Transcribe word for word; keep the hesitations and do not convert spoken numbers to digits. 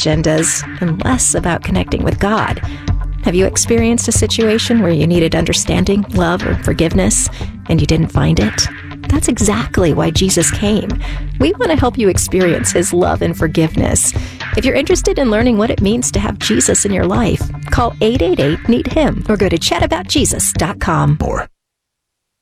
agendas and less about connecting with God. Have you experienced a situation where you needed understanding, love, or forgiveness, and you didn't find it? That's exactly why Jesus came. We want to help you experience His love and forgiveness. If you're interested in learning what it means to have Jesus in your life, call eight eight eight, N E E D, H I M or go to chat about jesus dot com. More.